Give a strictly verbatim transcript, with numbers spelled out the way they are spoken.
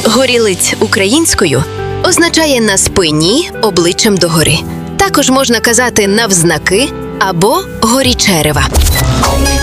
Горілиць українською означає на спині обличчям догори. Також можна казати навзнаки або горі черева.